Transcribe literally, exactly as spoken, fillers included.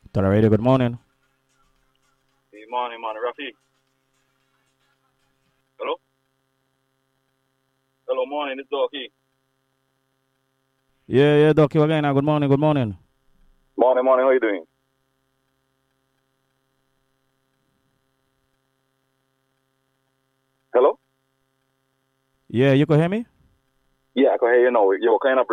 Tara Radio, good morning. Good morning, man. Rafi. Hello? Hello, morning. It's Doki. Yeah, yeah, Doc, you again. Good morning, good morning. Morning, morning. How you doing? Hello? Yeah, you can hear me? Yeah, I can hear you now. You're kind of